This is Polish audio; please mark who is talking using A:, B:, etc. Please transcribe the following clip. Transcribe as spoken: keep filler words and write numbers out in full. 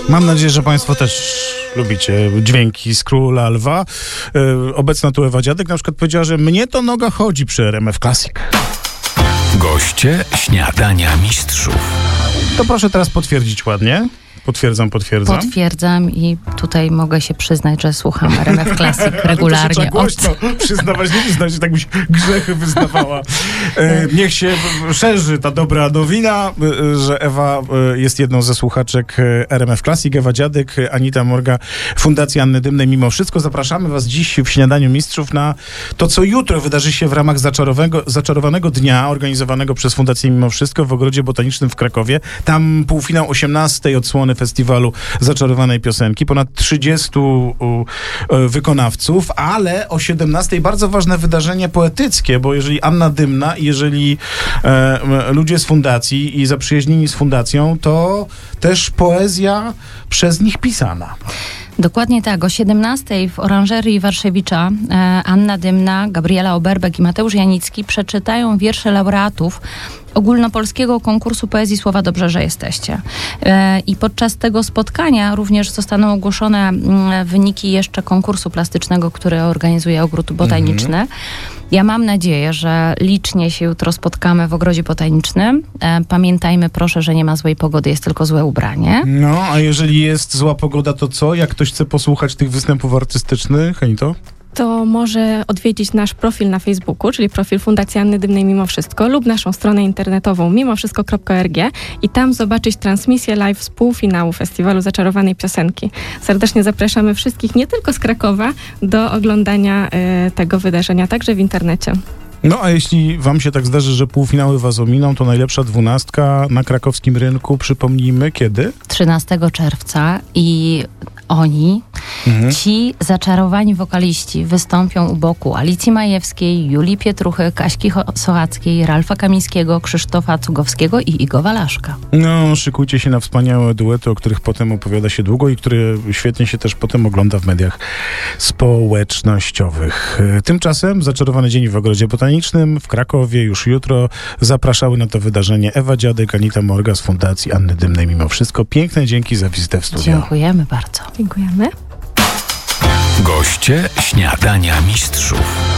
A: Mam nadzieję, że Państwo też lubicie dźwięki z Króla Lwa. Yy, obecna tu Ewa Dziadek na przykład powiedziała, że mnie to noga chodzi przy R M F Classic.
B: Goście Śniadania Mistrzów.
A: To proszę teraz potwierdzić ładnie. Potwierdzam, potwierdzam.
C: Potwierdzam i tutaj mogę się przyznać, że słucham R M F Classic regularnie.
A: To się głośno od... przyznawać, nie przyznać, że tak byś grzechy wyznawała. E, niech się szerzy ta dobra nowina, że Ewa jest jedną ze słuchaczek R M F Classic. Ewa Dziadek, Anita Morga, Fundacja Anny Dymnej. Mimo wszystko zapraszamy was dziś w Śniadaniu Mistrzów na to, co jutro wydarzy się w ramach zaczarowanego, zaczarowanego dnia organizowanego przez Fundację Mimo Wszystko w Ogrodzie Botanicznym w Krakowie. Tam półfinał osiemnastej odsłony festiwalu Zaczarowanej Piosenki. Ponad trzydziestu wykonawców, ale o siedemnastej bardzo ważne wydarzenie poetyckie, bo jeżeli Anna Dymna i jeżeli e, ludzie z fundacji i zaprzyjaźnieni z fundacją, to też poezja przez nich pisana.
C: Dokładnie tak. O siedemnastej w Oranżerii Warszewicza e, Anna Dymna, Gabriela Oberbek i Mateusz Janicki przeczytają wiersze laureatów ogólnopolskiego konkursu poezji Słowa Dobrze, że jesteście. E, I podczas tego spotkania również zostaną ogłoszone m, wyniki jeszcze konkursu plastycznego, który organizuje Ogród Botaniczny. Mhm. Ja mam nadzieję, że licznie się jutro spotkamy w Ogrodzie Botanicznym. E, pamiętajmy proszę, że nie ma złej pogody, jest tylko złe ubranie.
A: No, a jeżeli jest zła pogoda, to co? Jak ktoś chce posłuchać tych występów artystycznych, Anito?
D: To może odwiedzić nasz profil na Facebooku, czyli profil Fundacji Anny Dymnej Mimo Wszystko, lub naszą stronę internetową mimowszystko kropka org i tam zobaczyć transmisję live z półfinału Festiwalu Zaczarowanej Piosenki. Serdecznie zapraszamy wszystkich, nie tylko z Krakowa, do oglądania y, tego wydarzenia, także w internecie.
A: No a jeśli wam się tak zdarzy, że półfinały was ominą, to najlepsza dwunastka na krakowskim rynku, przypomnijmy, kiedy?
C: trzynastego czerwca i oni, mhm. ci zaczarowani wokaliści wystąpią u boku Alicji Majewskiej, Julii Pietruchy, Kaśki Sochackiej, Ralfa Kamińskiego, Krzysztofa Cugowskiego i Igo Walaszka.
A: No, szykujcie się na wspaniałe duety, o których potem opowiada się długo i które świetnie się też potem ogląda w mediach społecznościowych. Tymczasem Zaczarowany Dzień w Ogrodzie Botanicznym w Krakowie już jutro. Zapraszały na to wydarzenie Ewa Dziadek, Anita Morga z Fundacji Anny Dymnej Mimo Wszystko. Piękne dzięki za wizytę w studio.
C: Dziękujemy bardzo.
D: Dziękujemy.
B: Goście Śniadania Mistrzów.